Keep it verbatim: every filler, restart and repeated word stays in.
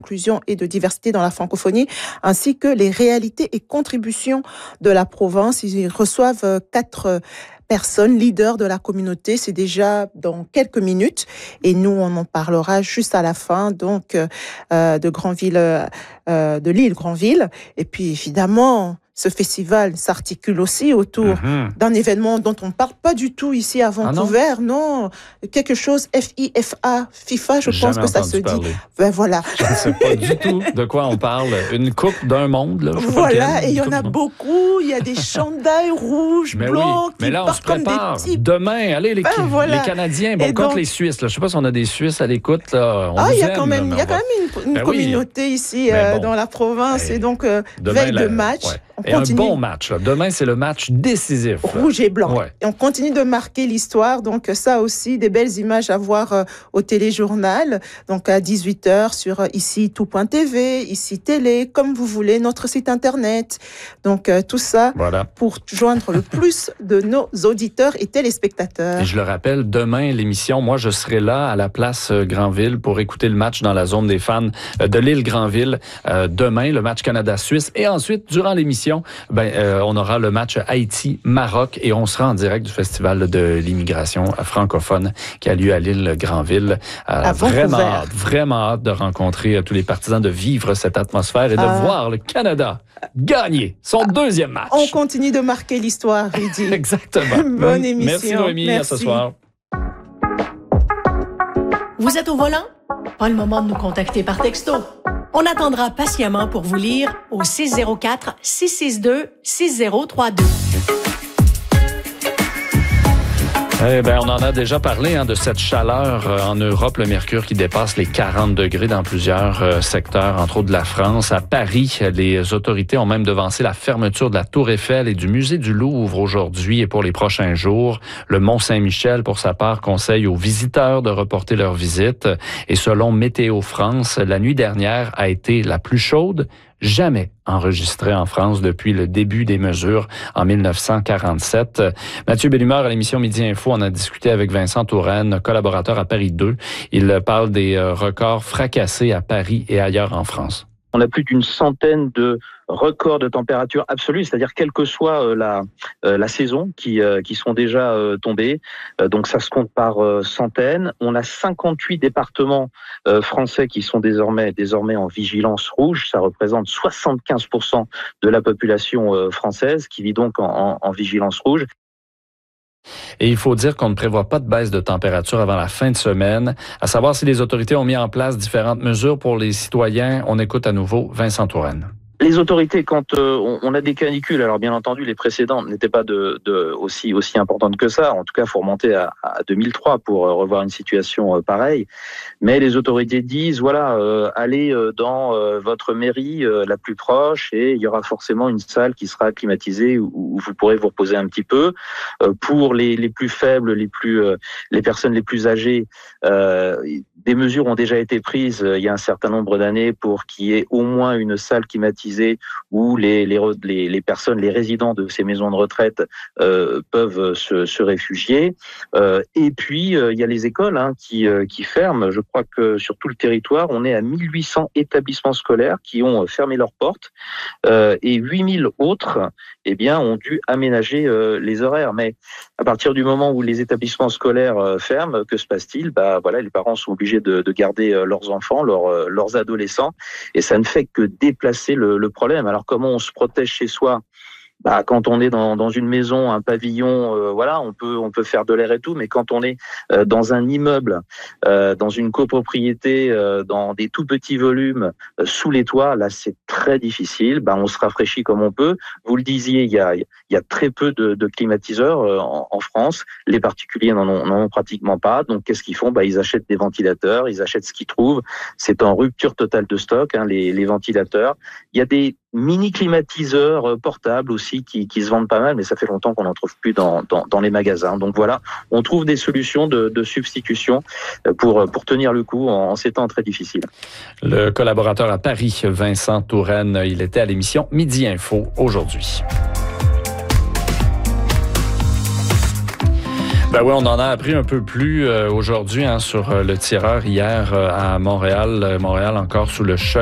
inclusion et de diversité dans la francophonie, ainsi que les réalités et contributions de la province. Ils reçoivent quatre personnes, leaders de la communauté. C'est déjà dans quelques minutes. Et nous, on en parlera juste à la fin, donc, euh, de Granville, euh, de l'île Granville. Et puis, évidemment, ce festival s'articule aussi autour mm-hmm. d'un événement dont on ne parle pas du tout ici à Vancouver. Ah non? non, quelque chose F I F A, FIFA, je Jamais pense que ça se parler. dit. Ben voilà. Je ne sais pas du tout de quoi on parle. Une coupe d'un monde, là. Voilà, et il y en a beaucoup. Il y a des chandails rouges, mais blancs, oui. Mais qui là, on partent se prépare. Comme des petits... Demain, allez, les, ben, voilà. les Canadiens, bon, et contre donc... les Suisses. Là. Je ne sais pas si on a des Suisses à l'écoute. Là. On ah, il y a aime, quand même, là, il y a quand va... même une, une ben communauté oui. ici euh, bon. dans la province. Et, et donc, euh, demain, veille la... de match. Ouais. On et continue... un bon match. Là. Demain, c'est le match décisif. Rouge là. et blanc. Ouais. Et on continue de marquer l'histoire. Donc, ça aussi, des belles images à voir euh, au téléjournal. Donc, à dix-huit heures sur euh, ici tout point t v, ici télé, comme vous voulez, notre site internet. Donc, euh, tout ça voilà. pour joindre le plus de nos auditeurs et téléspectateurs. Et je le rappelle, demain, l'émission, moi, je serai là à la place Granville pour écouter le match dans la zone des fans de l'île Granville. Euh, demain, le match Canada-Suisse. Et ensuite, durant l'émission, ben, euh, on aura le match Haïti-Maroc et on sera en direct du Festival de l'immigration francophone qui a lieu à l'île Granville. Euh, vraiment hâte, vraiment hâte de rencontrer euh, tous les partisans, de vivre cette atmosphère et de ah. voir le Canada gagner son ah. deuxième match. On continue de marquer l'histoire, Rudy. Exactement. Bonne émission. Merci Noémie, Merci. à ce soir. Vous êtes au volant? Pas le moment de nous contacter par texto. On attendra patiemment pour vous lire au six zéro quatre, six six deux, six zéro trois deux. Eh bien, on en a déjà parlé hein, de cette chaleur euh, en Europe, le mercure qui dépasse les quarante degrés dans plusieurs euh, secteurs, entre autres de la France. À Paris, les autorités ont même devancé la fermeture de la Tour Eiffel et du musée du Louvre aujourd'hui et pour les prochains jours. Le Mont-Saint-Michel, pour sa part, conseille aux visiteurs de reporter leur visite. Et selon Météo France, la nuit dernière a été la plus chaude jamais enregistré en France depuis le début des mesures en dix-neuf cent quarante-sept. Mathieu Bellumeur, à l'émission Midi Info, on a discuté avec Vincent Touraine, collaborateur à Paris deux. Il parle des records fracassés à Paris et ailleurs en France. On a plus d'une centaine de records de température absolue, c'est-à-dire quelle que soit euh, la, euh, la saison qui, euh, qui sont déjà euh, tombés. Euh, donc ça se compte par euh, centaines. On a cinquante-huit départements euh, français qui sont désormais, désormais en vigilance rouge. Ça représente soixante-quinze pour cent de la population euh, française qui vit donc en, en, en vigilance rouge. Et il faut dire qu'on ne prévoit pas de baisse de température avant la fin de semaine. À savoir si les autorités ont mis en place différentes mesures pour les citoyens. On écoute à nouveau Vincent Touraine. Les autorités, quand euh, on a des canicules, alors bien entendu les précédentes n'étaient pas de, de aussi aussi importantes que ça. En tout cas, il faut remonter à, à deux mille trois pour euh, revoir une situation euh, pareille. Mais les autorités disent voilà, euh, allez euh, dans euh, votre mairie euh, la plus proche et il y aura forcément une salle qui sera climatisée où, où vous pourrez vous reposer un petit peu. Euh, pour les les plus faibles, les plus euh, les personnes les plus âgées, euh, des mesures ont déjà été prises euh, il y a un certain nombre d'années pour qu'il y ait au moins une salle climatisée où les, les, les, les personnes, les résidents de ces maisons de retraite euh, peuvent se, se réfugier. Euh, et puis, euh, il y a les écoles hein, qui, euh, qui ferment. Je crois que sur tout le territoire, on est à mille huit cents établissements scolaires qui ont fermé leurs portes euh, et huit mille autres eh bien, ont dû aménager euh, les horaires. Mais à partir du moment où les établissements scolaires euh, ferment, que se passe-t-il ? Bah, voilà, les parents sont obligés de, de garder euh, leurs enfants, leurs, euh, leurs adolescents, et ça ne fait que déplacer le, le problème. Alors, comment on se protège chez soi ? Bah, quand on est dans, dans une maison, un pavillon, euh, voilà, on peut on peut faire de l'air et tout, mais quand on est euh, dans un immeuble, euh, dans une copropriété, euh, dans des tout petits volumes, euh, sous les toits, là c'est très difficile. Bah, on se rafraîchit comme on peut. Vous le disiez, il y a il y a très peu de, de climatiseurs euh, en, en France. Les particuliers n'en ont, n'en ont pratiquement pas. Donc qu'est-ce qu'ils font ? Bah, ils achètent des ventilateurs, ils achètent ce qu'ils trouvent. C'est en rupture totale de stock, hein, les, les ventilateurs. Il y a des mini climatiseurs portables aussi qui, qui se vendent pas mal, mais ça fait longtemps qu'on n'en trouve plus dans, dans, dans les magasins. Donc voilà, on trouve des solutions de, de substitution pour, pour tenir le coup en, en ces temps très difficiles. Le collaborateur à Paris, Vincent Touraine, il était à l'émission Midi Info aujourd'hui. Ben oui, on en a appris un peu plus euh, aujourd'hui hein, sur euh, le tireur hier euh, à Montréal. Montréal encore sous le choc.